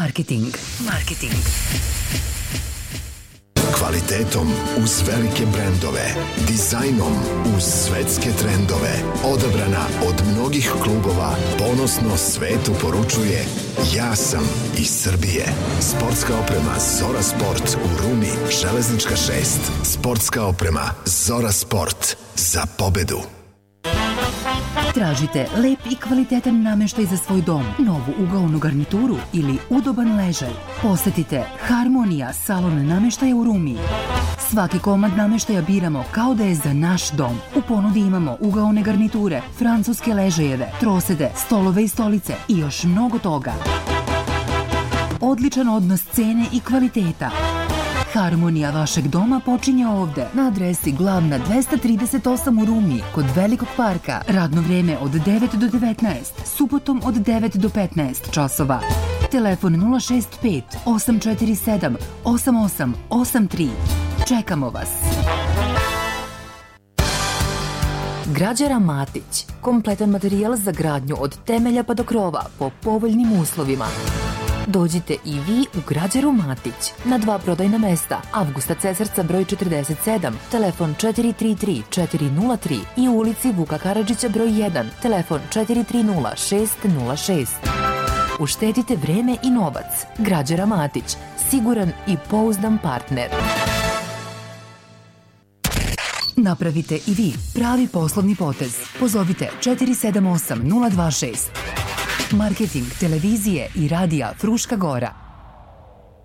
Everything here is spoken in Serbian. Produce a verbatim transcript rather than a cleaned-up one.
Marketing. Marketing. Kvalitetom uz velike brendove, dizajnom uz svetske trendove, odabrana od mnogih klubova, ponosno svetu poručuje: ja sam iz Srbije. Sportska oprema Zora Sport u Rumi, Železnička šest. Sportska oprema Zora Sport. Za pobedu. Tražite lep i kvalitetan nameštaj za svoj dom, novu ugaonu garnituru ili udoban ležaj? Posetite Harmonija salon nameštaja u Rumi. Svaki komad nameštaja biramo kao da je za naš dom. U ponudi imamo ugaone garniture, francuske ležajeve, trosede, stolove i stolice i još mnogo toga. Odličan odnos cene i kvaliteta. Harmonija vašeg doma počinje ovde, na adresi Glavna dvesta trideset osam u Rumi, kod Velikog parka. Radno vreme od devet do devetnaest, subotom od devet do petnaest časova. Telefon nula šest pet osam četiri sedam osam osam osam tri. Čekamo vas. Građara Matić. Kompletan materijal za gradnju od temelja pa do krova po povoljnim uslovima. Dođite i vi u Građaru Matić na dva prodajna mesta: Avgusta Cesarca broj četrdeset sedam, telefon četiri tri tri četiri nula tri i u ulici Vuka Karadžića broj jedan, telefon četiri tri nula šest nula šest. Uštedite vreme i novac. Građara Matić, siguran i pouzdan partner. Napravite i vi pravi poslovni potez. Pozovite četiri sedam osam nula dva šest. Marketing televizije i radija Fruška Gora.